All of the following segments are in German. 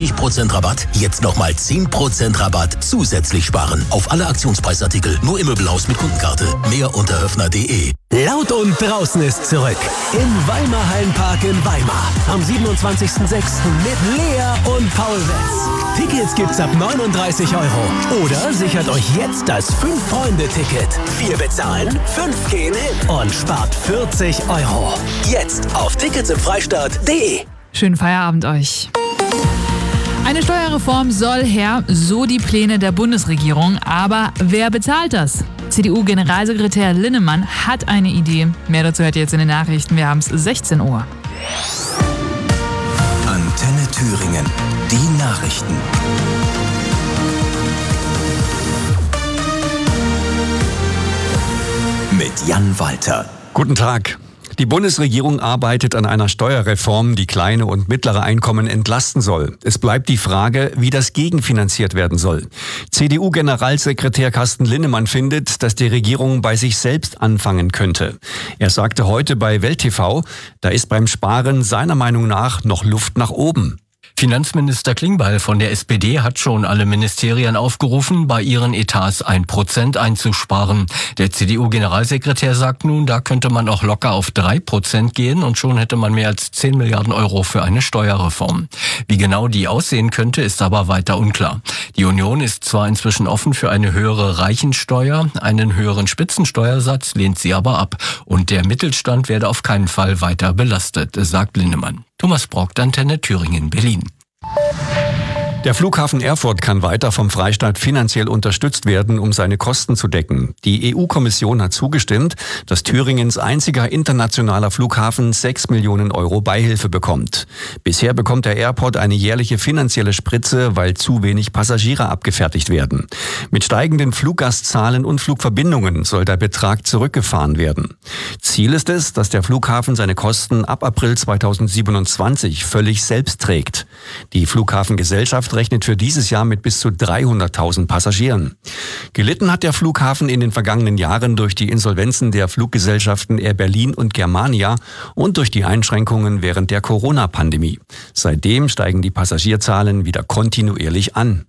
20% Rabatt, jetzt nochmal 10% Rabatt zusätzlich sparen. Auf alle Aktionspreisartikel, nur im Möbelhaus mit Kundenkarte. Mehr unter höfner.de. Laut und draußen ist zurück. Im Weimar Hallenpark in Weimar. Am 27.06. mit Lea und Paul Wetz. Tickets gibt's ab 39 €. Oder sichert euch jetzt das 5-Freunde-Ticket. 4 bezahlen, 5 gehen hin und spart 40 €. Jetzt auf ticketsimfreistaat.de. Schönen Feierabend euch. Eine Steuerreform soll her, so die Pläne der Bundesregierung. Aber wer bezahlt das? CDU-Generalsekretär Linnemann hat eine Idee. Mehr dazu hört ihr jetzt in den Nachrichten. Wir haben es 16 Uhr. Antenne Thüringen. Die Nachrichten. Mit Jan Walter. Guten Tag. Die Bundesregierung arbeitet an einer Steuerreform, die kleine und mittlere Einkommen entlasten soll. Es bleibt die Frage, wie das gegenfinanziert werden soll. CDU-Generalsekretär Carsten Linnemann findet, dass die Regierung bei sich selbst anfangen könnte. Er sagte heute bei Welt TV, da ist beim Sparen seiner Meinung nach noch Luft nach oben. Finanzminister Klingbeil von der SPD hat schon alle Ministerien aufgerufen, bei ihren Etats 1% einzusparen. Der CDU-Generalsekretär sagt nun, da könnte man auch locker auf 3% gehen und schon hätte man mehr als 10 Milliarden € für eine Steuerreform. Wie genau die aussehen könnte, ist aber weiter unklar. Die Union ist zwar inzwischen offen für eine höhere Reichensteuer, einen höheren Spitzensteuersatz lehnt sie aber ab. Und der Mittelstand werde auf keinen Fall weiter belastet, sagt Linnemann. Thomas Brock, Antenne Thüringen, Berlin. Der Flughafen Erfurt kann weiter vom Freistaat finanziell unterstützt werden, um seine Kosten zu decken. Die EU-Kommission hat zugestimmt, dass Thüringens einziger internationaler Flughafen 6 Millionen € Beihilfe bekommt. Bisher bekommt der Airport eine jährliche finanzielle Spritze, weil zu wenig Passagiere abgefertigt werden. Mit steigenden Fluggastzahlen und Flugverbindungen soll der Betrag zurückgefahren werden. Ziel ist es, dass der Flughafen seine Kosten ab April 2027 völlig selbst trägt. Die Flughafengesellschaft rechnet für dieses Jahr mit bis zu 300.000 Passagieren. Gelitten hat der Flughafen in den vergangenen Jahren durch die Insolvenzen der Fluggesellschaften Air Berlin und Germania und durch die Einschränkungen während der Corona-Pandemie. Seitdem steigen die Passagierzahlen wieder kontinuierlich an.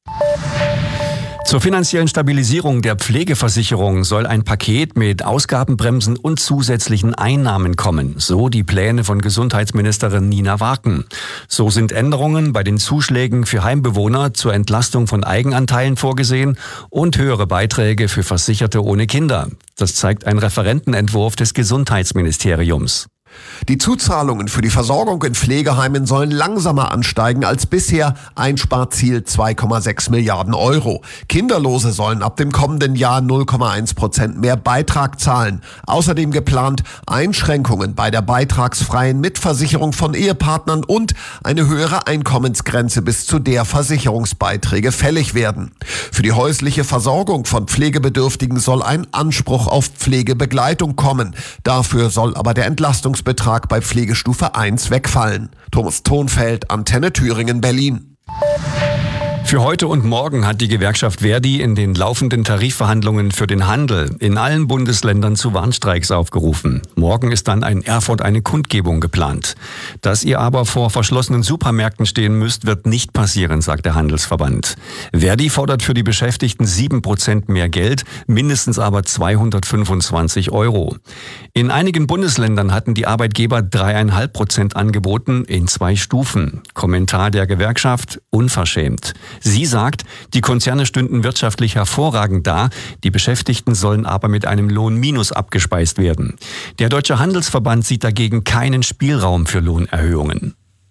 Zur finanziellen Stabilisierung der Pflegeversicherung soll ein Paket mit Ausgabenbremsen und zusätzlichen Einnahmen kommen, so die Pläne von Gesundheitsministerin Nina Warken. So sind Änderungen bei den Zuschlägen für Heimbewohner zur Entlastung von Eigenanteilen vorgesehen und höhere Beiträge für Versicherte ohne Kinder. Das zeigt ein Referentenentwurf des Gesundheitsministeriums. Die Zuzahlungen für die Versorgung in Pflegeheimen sollen langsamer ansteigen als bisher. Einsparziel 2,6 Milliarden €. Kinderlose sollen ab dem kommenden Jahr 0,1% mehr Beitrag zahlen. Außerdem geplant Einschränkungen bei der beitragsfreien Mitversicherung von Ehepartnern und eine höhere Einkommensgrenze, bis zu der Versicherungsbeiträge fällig werden. Für die häusliche Versorgung von Pflegebedürftigen soll ein Anspruch auf Pflegebegleitung kommen. Dafür soll aber der Entlastungsbetrag bei Pflegestufe 1 wegfallen. Thomas Thonfeld, Antenne Thüringen, Berlin. Für heute und morgen hat die Gewerkschaft Verdi in den laufenden Tarifverhandlungen für den Handel in allen Bundesländern zu Warnstreiks aufgerufen. Morgen ist dann in Erfurt eine Kundgebung geplant. Dass ihr aber vor verschlossenen Supermärkten stehen müsst, wird nicht passieren, sagt der Handelsverband. Verdi fordert für die Beschäftigten 7% mehr Geld, mindestens aber 225 €. In einigen Bundesländern hatten die Arbeitgeber 3,5% angeboten in 2 Stufen. Kommentar der Gewerkschaft: unverschämt. Sie sagt, die Konzerne stünden wirtschaftlich hervorragend da, die Beschäftigten sollen aber mit einem Lohnminus abgespeist werden. Der Deutsche Handelsverband sieht dagegen keinen Spielraum für Lohnerhöhungen.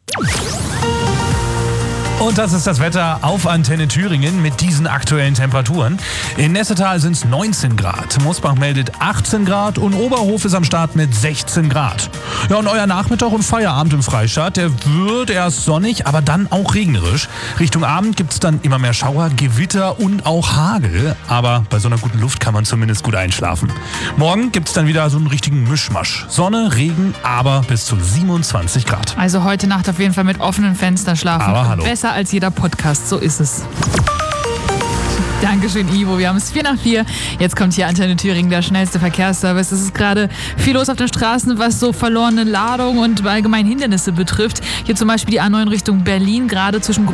Und das ist das Wetter auf Antenne Thüringen mit diesen aktuellen Temperaturen. In Nessetal sind es 19 Grad, Mosbach meldet 18 Grad und Oberhof ist am Start mit 16 Grad. Ja, und euer Nachmittag und Feierabend im Freistaat, der wird erst sonnig, aber dann auch regnerisch. Richtung Abend gibt es dann immer mehr Schauer, Gewitter und auch Hagel. Aber bei so einer guten Luft kann man zumindest gut einschlafen. Morgen gibt es dann wieder so einen richtigen Mischmasch. Sonne, Regen, aber bis zu 27 Grad. Also heute Nacht auf jeden Fall mit offenen Fenstern schlafen. Aber hallo. Besser als jeder Podcast, so ist es. Dankeschön, Ivo. Wir haben es 4:04. Jetzt kommt hier Antenne Thüringen, der schnellste Verkehrsservice. Es ist gerade viel los auf den Straßen, was so verlorene Ladung und allgemein Hindernisse betrifft. Hier zum Beispiel die A9 Richtung Berlin, gerade zwischen